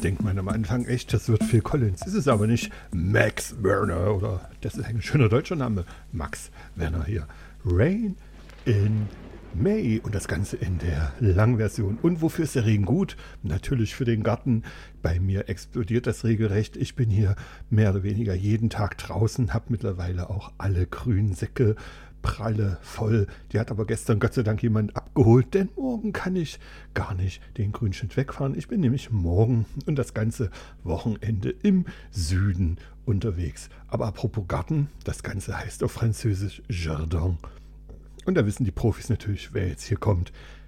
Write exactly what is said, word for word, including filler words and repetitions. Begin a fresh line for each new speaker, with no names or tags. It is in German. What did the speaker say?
denkt man am Anfang echt, das wird Phil Collins. Ist es aber nicht. Max Werner oder das ist ein schöner deutscher Name. Max Werner hier. Rain in May und das Ganze in der Langversion. Und wofür ist der Regen gut? Natürlich für den Garten. Bei mir explodiert das regelrecht. Ich bin hier mehr oder weniger jeden Tag draußen, habe mittlerweile auch alle grünen Säcke pralle voll. Die hat aber gestern Gott sei Dank jemand abgeholt, denn morgen kann ich gar nicht den Grünschnitt wegfahren. Ich bin nämlich morgen und das ganze Wochenende im Süden unterwegs. Aber apropos Garten, das Ganze heißt auf Französisch Jardin. Und da wissen die Profis natürlich, wer jetzt hier kommt.